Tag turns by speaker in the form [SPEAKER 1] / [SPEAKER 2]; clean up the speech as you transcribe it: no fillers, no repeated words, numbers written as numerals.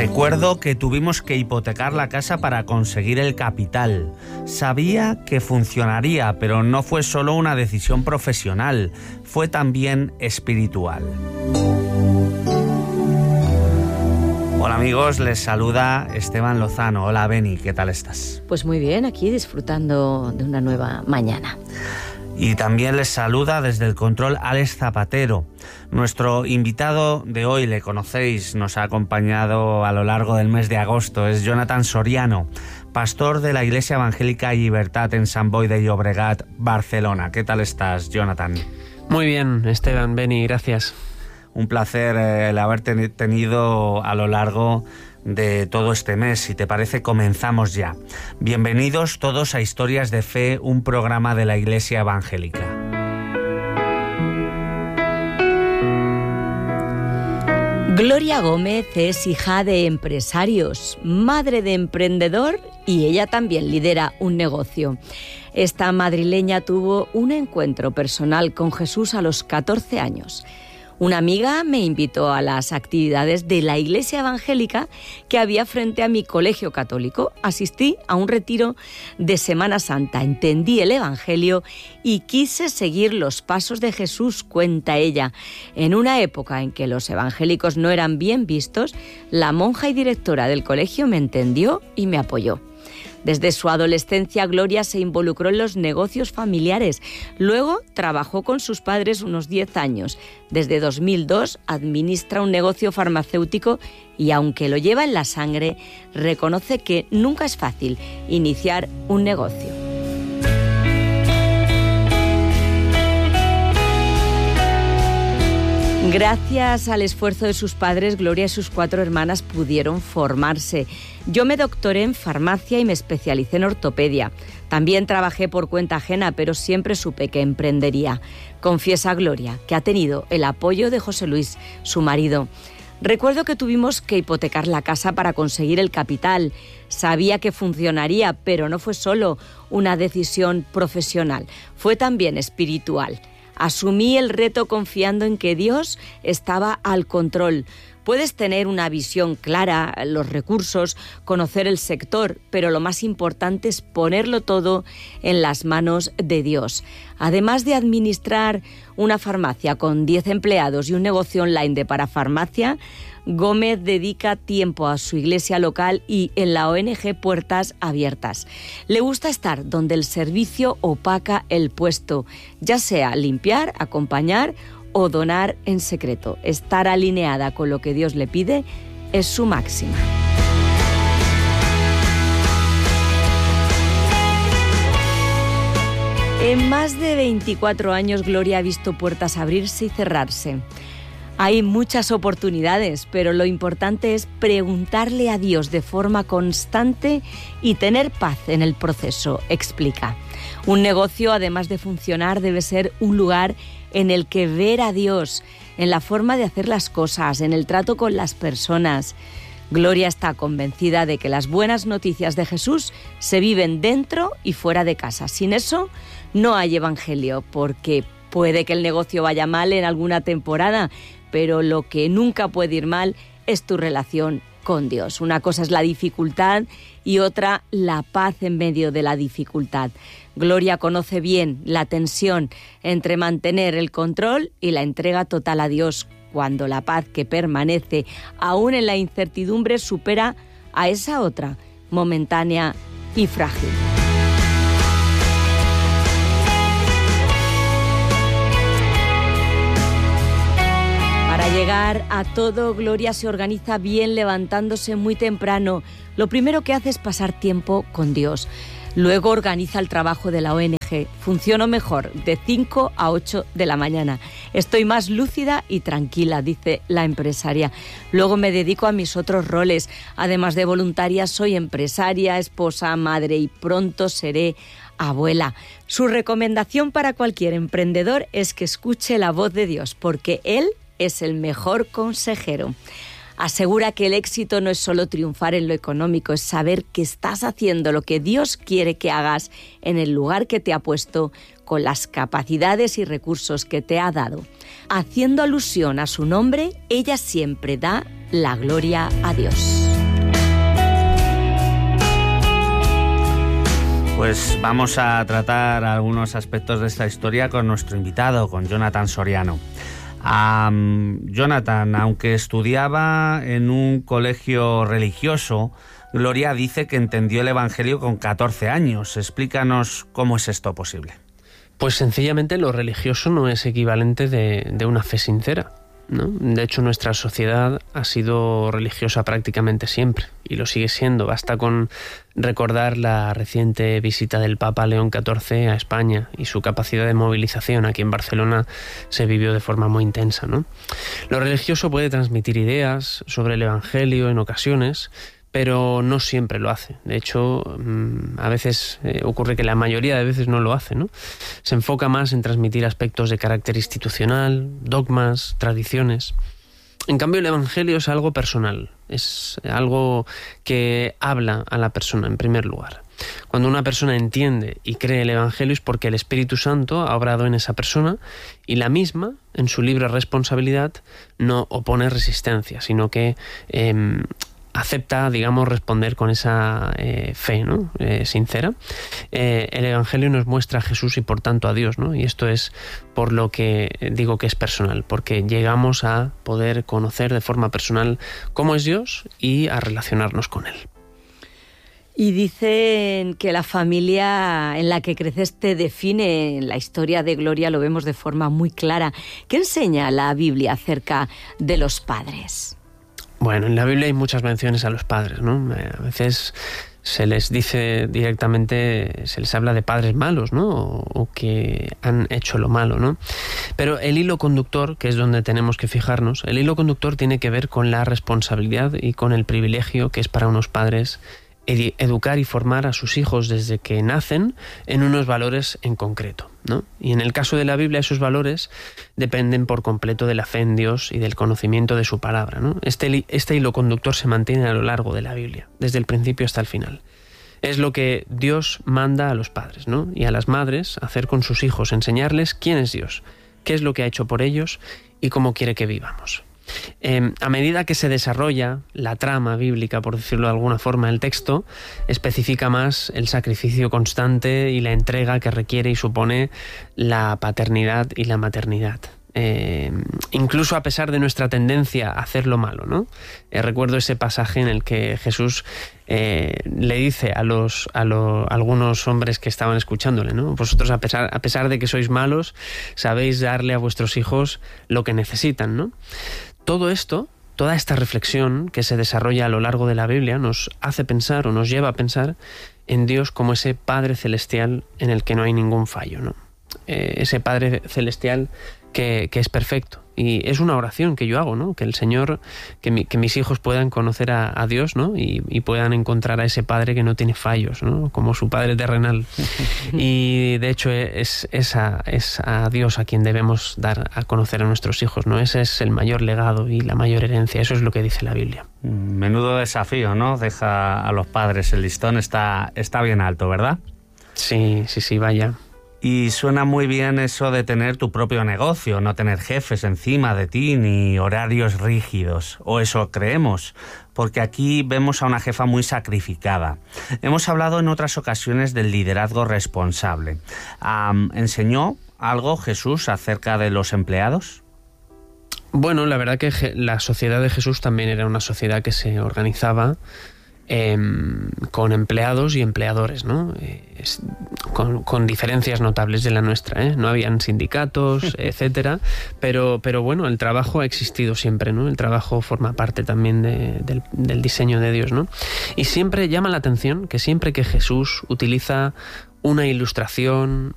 [SPEAKER 1] Recuerdo que tuvimos que hipotecar la casa para conseguir el capital. Sabía que funcionaría, pero no fue solo una decisión profesional, fue también espiritual. Hola amigos, les saluda Esteban Lozano. Hola Beni, ¿qué tal estás?
[SPEAKER 2] Pues muy bien, aquí disfrutando de una nueva mañana.
[SPEAKER 1] Y también les saluda desde el control Alex Zapatero. Nuestro invitado de hoy, le conocéis, nos ha acompañado a lo largo del mes de agosto. Es Jonathan Soriano, pastor de la Iglesia Evangélica Llibertat en Sant Boi de Llobregat, Barcelona. ¿Qué tal estás, Jonathan?
[SPEAKER 3] Muy bien, Esteban, Beni, gracias. Un placer el haberte tenido a lo largo de todo este mes. Si te parece, comenzamos ya. Bienvenidos todos a Historias de Fe, un programa de la Iglesia Evangélica.
[SPEAKER 2] Gloria Gómez es hija de empresarios, madre de emprendedor y ella también lidera un negocio. Esta madrileña tuvo un encuentro personal con Jesús a los 14 años. Una amiga me invitó a las actividades de la Iglesia Evangélica que había frente a mi colegio católico. Asistí a un retiro de Semana Santa, entendí el Evangelio y quise seguir los pasos de Jesús, cuenta ella. En una época en que los evangélicos no eran bien vistos, la monja y directora del colegio me entendió y me apoyó. Desde su adolescencia, Gloria se involucró en los negocios familiares. Luego trabajó con sus padres unos 10 años. Desde 2002 administra un negocio farmacéutico y, aunque lo lleva en la sangre, reconoce que nunca es fácil iniciar un negocio. Gracias al esfuerzo de sus padres, Gloria y sus 4 hermanas pudieron formarse. Yo me doctoré en farmacia y me especialicé en ortopedia. También trabajé por cuenta ajena, pero siempre supe que emprendería. Confiesa Gloria que ha tenido el apoyo de José Luis, su marido. Recuerdo que tuvimos que hipotecar la casa para conseguir el capital. Sabía que funcionaría, pero no fue solo una decisión profesional, fue también espiritual. Asumí el reto confiando en que Dios estaba al control. Puedes tener una visión clara, los recursos, conocer el sector, pero lo más importante es ponerlo todo en las manos de Dios. Además de administrar una farmacia con 10 empleados y un negocio online de parafarmacia, Gómez dedica tiempo a su iglesia local y en la ONG Puertas Abiertas. Le gusta estar donde el servicio opaca el puesto, ya sea limpiar, acompañar o donar en secreto. Estar alineada con lo que Dios le pide es su máxima. En más de 24 años, Gloria ha visto puertas abrirse y cerrarse. Hay muchas oportunidades, pero lo importante es preguntarle a Dios de forma constante y tener paz en el proceso, explica. Un negocio, además de funcionar, debe ser un lugar en el que ver a Dios, en la forma de hacer las cosas, en el trato con las personas. Gloria está convencida de que las buenas noticias de Jesús se viven dentro y fuera de casa. Sin eso no hay evangelio, porque puede que el negocio vaya mal en alguna temporada, pero lo que nunca puede ir mal es tu relación con Dios. Una cosa es la dificultad y otra la paz en medio de la dificultad. Gloria conoce bien la tensión entre mantener el control y la entrega total a Dios, cuando la paz que permanece aún en la incertidumbre supera a esa otra, momentánea y frágil. Para llegar a todo, Gloria se organiza bien levantándose muy temprano. Lo primero que hace es pasar tiempo con Dios. Luego organiza el trabajo de la ONG. Funciono mejor de 5 a 8 de la mañana. Estoy más lúcida y tranquila, dice la empresaria. Luego me dedico a mis otros roles. Además de voluntaria, soy empresaria, esposa, madre y pronto seré abuela. Su recomendación para cualquier emprendedor es que escuche la voz de Dios, porque Él es el mejor consejero. Asegura que el éxito no es solo triunfar en lo económico, es saber que estás haciendo lo que Dios quiere que hagas en el lugar que te ha puesto, con las capacidades y recursos que te ha dado. Haciendo alusión a su nombre, ella siempre da la gloria a Dios.
[SPEAKER 1] Pues vamos a tratar algunos aspectos de esta historia con nuestro invitado, con Jonathan Soriano. Jonathan, aunque estudiaba en un colegio religioso, Gloria dice que entendió el Evangelio con 14 años. Explícanos cómo es esto posible.
[SPEAKER 4] Pues sencillamente lo religioso no es equivalente de una fe sincera, ¿no? De hecho, nuestra sociedad ha sido religiosa prácticamente siempre y lo sigue siendo. Basta con recordar la reciente visita del Papa León XIV a España y su capacidad de movilización. Aquí en Barcelona se vivió de forma muy intensa, ¿no? Lo religioso puede transmitir ideas sobre el Evangelio en ocasiones, pero no siempre lo hace. De hecho, a veces ocurre que la mayoría de veces no lo hace, ¿no? Se enfoca más en transmitir aspectos de carácter institucional, dogmas, tradiciones. En cambio, el Evangelio es algo personal, es algo que habla a la persona en primer lugar. Cuando una persona entiende y cree el Evangelio es porque el Espíritu Santo ha obrado en esa persona y la misma, en su libre responsabilidad, no opone resistencia, sino que acepta, digamos, responder con esa fe, ¿no? Sincera. El Evangelio nos muestra a Jesús y por tanto a Dios, ¿no? Y esto es por lo que digo que es personal, porque llegamos a poder conocer de forma personal cómo es Dios y a relacionarnos con Él.
[SPEAKER 2] Y dicen que la familia en la que creces te define. En la historia de Gloria lo vemos de forma muy clara. ¿Qué enseña la Biblia acerca de los padres?
[SPEAKER 4] Bueno, en la Biblia hay muchas menciones a los padres, ¿no? A veces se les dice directamente, se les habla de padres malos, ¿no? O que han hecho lo malo, ¿no? Pero el hilo conductor, que es donde tenemos que fijarnos, el hilo conductor tiene que ver con la responsabilidad y con el privilegio que es para unos padres educar y formar a sus hijos desde que nacen en unos valores en concreto, ¿no? Y en el caso de la Biblia esos valores dependen por completo de la fe en Dios y del conocimiento de su palabra, ¿no? Este hilo conductor se mantiene a lo largo de la Biblia, desde el principio hasta el final. Es lo que Dios manda a los padres, ¿no? Y a las madres hacer con sus hijos, enseñarles quién es Dios, qué es lo que ha hecho por ellos y cómo quiere que vivamos. A medida que se desarrolla la trama bíblica, por decirlo de alguna forma, el texto especifica más el sacrificio constante y la entrega que requiere y supone la paternidad y la maternidad. Incluso a pesar de nuestra tendencia a hacer lo malo, ¿no? Recuerdo ese pasaje en el que Jesús le dice a algunos hombres que estaban escuchándole, ¿no? Vosotros a pesar de que sois malos, sabéis darle a vuestros hijos lo que necesitan, ¿no? Todo esto, toda esta reflexión que se desarrolla a lo largo de la Biblia nos hace pensar o nos lleva a pensar en Dios como ese Padre Celestial en el que no hay ningún fallo, ¿no? Ese Padre Celestial que es perfecto. Y es una oración que yo hago, ¿no? Que el Señor, que mis hijos puedan conocer a Dios, ¿no? Y puedan encontrar a ese Padre que no tiene fallos, ¿no? Como su Padre terrenal. Y de hecho es a Dios a quien debemos dar a conocer a nuestros hijos, ¿no? Ese es el mayor legado y la mayor herencia. Eso es lo que dice la Biblia.
[SPEAKER 1] Menudo desafío, ¿no? Deja a los padres. El listón está bien alto, ¿verdad?
[SPEAKER 4] Sí, vaya.
[SPEAKER 1] Y suena muy bien eso de tener tu propio negocio, no tener jefes encima de ti ni horarios rígidos, o eso creemos, porque aquí vemos a una jefa muy sacrificada. Hemos hablado en otras ocasiones del liderazgo responsable. ¿Enseñó algo Jesús acerca de los empleados?
[SPEAKER 4] Bueno, la verdad que la sociedad de Jesús también era una sociedad que se organizaba con empleados y empleadores, ¿no? Con diferencias notables de la nuestra, ¿eh? No habían sindicatos, etcétera, pero bueno, el trabajo ha existido siempre, ¿no? El trabajo forma parte también del diseño de Dios, ¿no? Y siempre llama la atención que siempre que Jesús utiliza una ilustración,